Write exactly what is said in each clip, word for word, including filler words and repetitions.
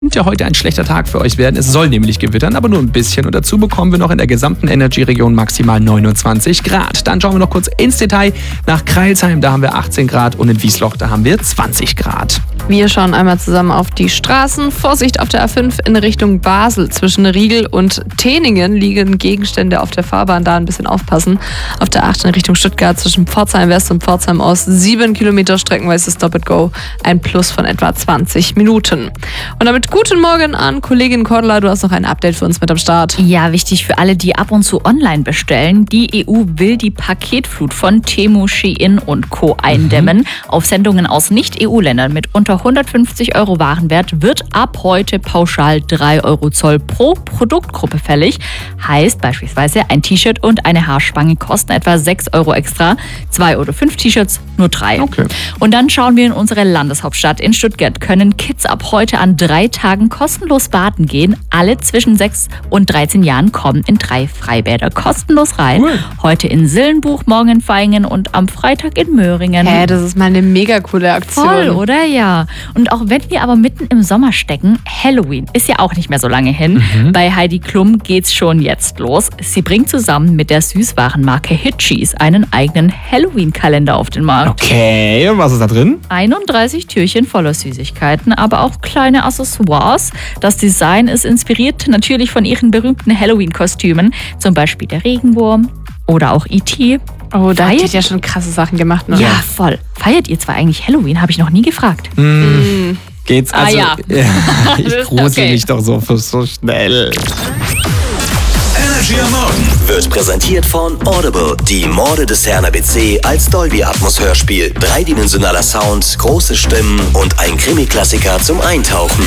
Könnte ja heute ein schlechter Tag für euch werden. Es soll nämlich gewittern, aber nur ein bisschen. Und dazu bekommen wir noch in der gesamten Energy-Region maximal neunundzwanzig Grad. Dann schauen wir noch kurz ins Detail nach Crailsheim. Da haben wir achtzehn Grad und in Wiesloch, da haben wir zwanzig Grad. Wir schauen einmal zusammen auf die Straßen. Vorsicht auf der A fünf in Richtung Basel. Zwischen Riegel und Teningen liegen Gegenstände auf der Fahrbahn. Da ein bisschen aufpassen. Auf der acht in Richtung Stuttgart zwischen Pforzheim West und Pforzheim Ost. Sieben Kilometer streckenweise Stop-and-Go. Ein Plus von etwa zwanzig Minuten. Und damit guten Morgen an Kollegin Cordula. Du hast noch ein Update für uns mit am Start. Ja, wichtig für alle, die ab und zu online bestellen. Die E U will die Paketflut von Temu, Shein und Co. eindämmen. Mhm. Auf Sendungen aus Nicht-E U-Ländern mit unter hundertfünfzig Euro Warenwert wird ab heute pauschal drei Euro Zoll pro Produktgruppe fällig. Heißt beispielsweise, ein T-Shirt und eine Haarspange kosten etwa sechs Euro extra. Zwei oder fünf T-Shirts nur drei. Okay. Und dann schauen wir in unsere Landeshauptstadt. In Stuttgart können Kids ab heute an drei Tagen kostenlos baden gehen. Alle zwischen sechs und dreizehn Jahren kommen in drei Freibäder kostenlos rein. Cool. Heute in Sillenbuch, morgen in Vaihingen und am Freitag in Möhringen. Hä, das ist mal eine mega coole Aktion. Voll, oder? Ja. Und auch wenn wir aber mitten im Sommer stecken, Halloween ist ja auch nicht mehr so lange hin. Mhm. Bei Heidi Klum geht's schon jetzt los. Sie bringt zusammen mit der Süßwarenmarke Hitchies einen eigenen Halloween-Kalender auf den Markt. Okay, und was ist da drin? einunddreißig Türchen voller Süßigkeiten, aber auch kleine Accessoires. Das Design ist inspiriert natürlich von ihren berühmten Halloween-Kostümen, zum Beispiel der Regenwurm oder auch E T Oh, da hat die ja schon krasse Sachen gemacht, ne? Ja, voll. Feiert ihr zwar eigentlich Halloween? Habe ich noch nie gefragt. Mm. Geht's also? Ah, ja. ja ich grusel Okay. mich doch so, so schnell. Energy am Morgen wird präsentiert von Audible. Die Morde des Herrn A B C als Dolby Atmos Hörspiel. Dreidimensionaler Sound, große Stimmen und ein Krimi-Klassiker zum Eintauchen.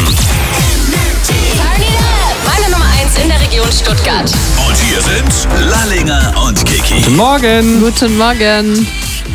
Meine Nummer eins in der Region Stuttgart. Und hier sind Lallinger und Kiki. Guten Morgen. Guten Morgen.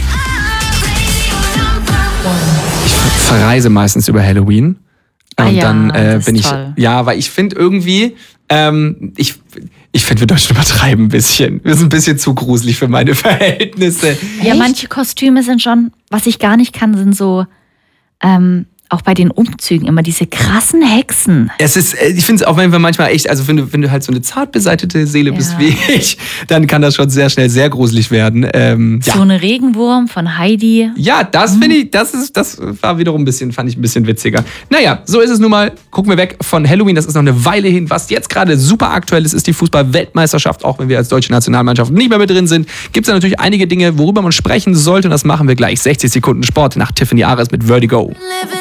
Ich verreise meistens über Halloween. Und Ah ja, dann äh, das bin ist ich. toll. Ja, weil ich finde irgendwie, ähm, ich, ich finde, wir Deutschen übertreiben ein bisschen. Wir sind ein bisschen zu gruselig für meine Verhältnisse. Ja, manche Kostüme sind schon, was ich gar nicht kann, sind so, ähm, auch bei den Umzügen immer diese krassen Hexen. Es ist, äh, ich finde es auch wenn wir manchmal echt, also wenn du, wenn du halt so eine zart beseitete Seele Ja. bist wie ich, dann kann das schon sehr schnell sehr gruselig werden. Ähm, ja. So ein Regenwurm von Heidi. Ja, das finde ich, das ist, das war wiederum ein bisschen, fand ich ein bisschen witziger. Naja, so ist es nun mal. Gucken wir weg von Halloween, das ist noch eine Weile hin. Was jetzt gerade super aktuell ist, ist die Fußball-Weltmeisterschaft. Auch wenn wir als deutsche Nationalmannschaft nicht mehr mit drin sind, gibt es da natürlich einige Dinge, worüber man sprechen sollte. Und das machen wir gleich. sechzig Sekunden Sport nach Tiffany Ares mit Vertigo. Living